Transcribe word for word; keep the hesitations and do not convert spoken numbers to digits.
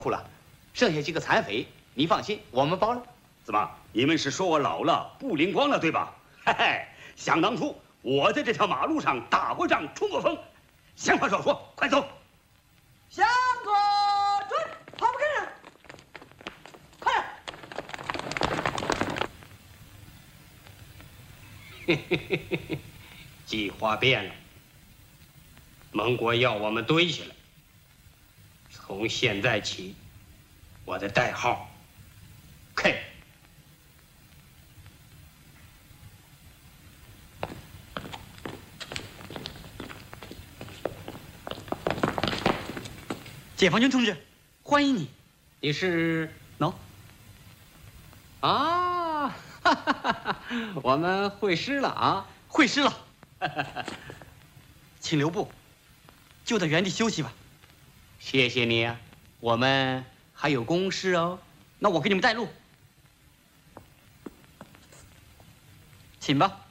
苦了，剩下几个残废，你放心，我们包了。 怎么？你们是说我老了不灵光了，对吧？嘿嘿，想当初我在这条马路上打过仗，冲过锋，闲话少说，快走。 向左转，跑不跟上，快点！嘿嘿嘿嘿嘿，计划变了。蒙国要我们堆起来。从现在起，我的代号 K。 解放军同志，欢迎你。 你是喏、 no? 啊，哈哈哈哈，我们会师了啊， 会师了。请留步，就在原地休息吧。 谢谢你啊，我们还有公事哦。 那我给你们带路，请吧。